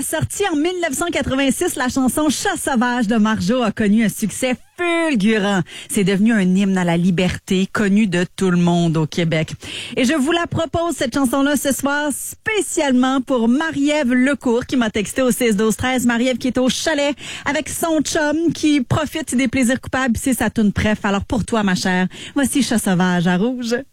Sortie en 1986, la chanson Chat sauvage de Marjo a connu un succès fulgurant. C'est devenu un hymne à la liberté, connu de tout le monde au Québec. Et je vous la propose, cette chanson-là, ce soir, spécialement pour Marie-Ève Lecourt, qui m'a texté au 6-12-13. Marie-Ève qui est au chalet avec son chum, qui profite des plaisirs coupables. C'est sa toune préf. Alors pour toi, ma chère, voici Chat sauvage à Rouge.